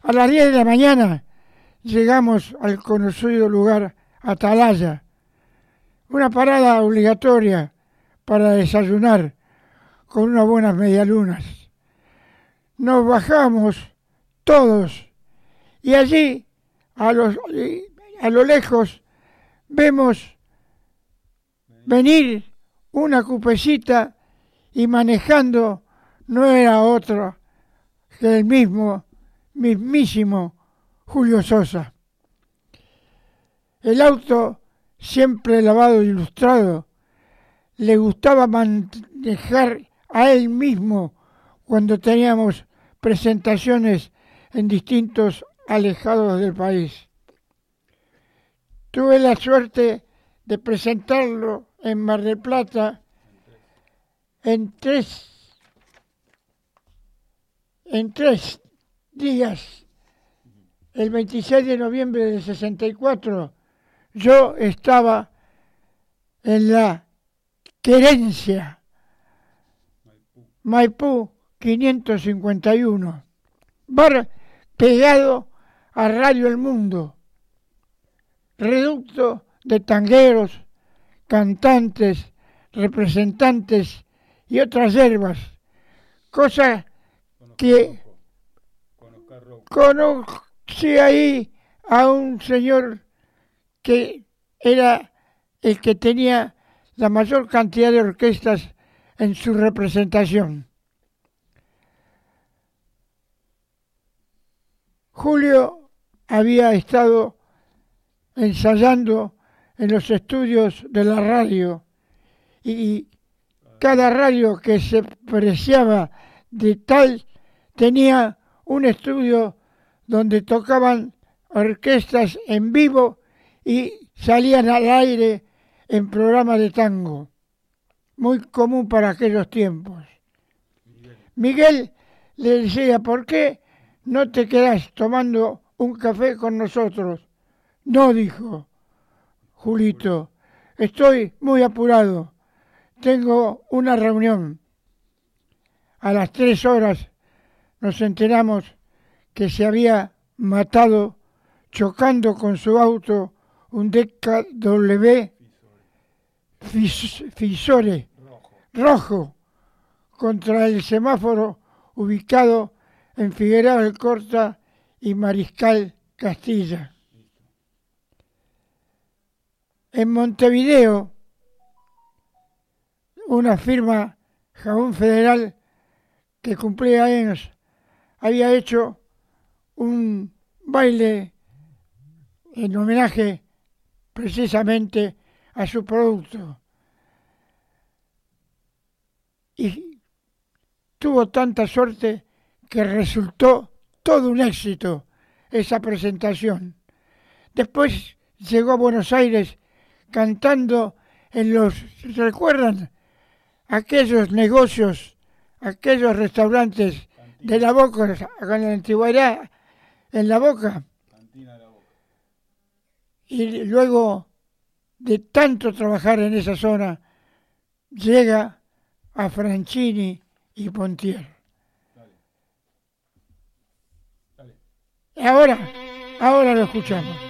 A las 10 de la mañana llegamos al conocido lugar Atalaya, una parada obligatoria para desayunar con unas buenas medialunas. Nos bajamos todos y allí, a lo lejos, vemos venir una cupecita y manejando no era otro que el mismísimo Julio Sosa. El auto, siempre lavado e ilustrado, le gustaba manejar a él mismo cuando teníamos presentaciones en distintos alejados del país. Tuve la suerte de presentarlo en Mar del Plata en tres días. El 26 de noviembre del 64 yo estaba en la Querencia, Maipú 551, bar pegado a Radio El Mundo, reducto de tangueros, cantantes, representantes y otras hierbas, cosa que conocí ahí a un señor que era el que tenía la mayor cantidad de orquestas en su representación. Julio había estado ensayando en los estudios de la radio y cada radio que se preciaba de tal tenía un estudio donde tocaban orquestas en vivo y salían al aire en programas de tango, muy común para aquellos tiempos. Miguel le decía, ¿por qué no te quedás tomando un café con nosotros? No, dijo Julito, estoy muy apurado, tengo una reunión. A las 3 horas nos enteramos que se había matado chocando con su auto un DKW Fisore rojo contra el semáforo ubicado en Figueroa del Corta y Mariscal Castilla. En Montevideo, una firma Jabón Federal que cumplía años había hecho un baile en homenaje precisamente a su producto. Y tuvo tanta suerte que resultó todo un éxito esa presentación. Después llegó a Buenos Aires cantando en ¿recuerdan? Aquellos negocios, aquellos restaurantes de la Boca, con la antigüedad en la Boca. Y luego de tanto trabajar en esa zona, llega a Franchini y Pontier. Ahora lo escuchamos.